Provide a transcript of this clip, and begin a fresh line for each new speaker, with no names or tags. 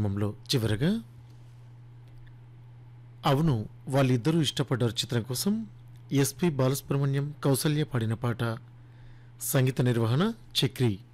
కార్యక్రమంలో చివరగా అవును వాళ్ళిద్దరూ ఇష్టపడ్డారు చిత్రం కోసం ఎస్పి బాలసుబ్రహ్మణ్యం కౌసల్య పాడిన పాట. సంగీత నిర్వహణ చక్రి.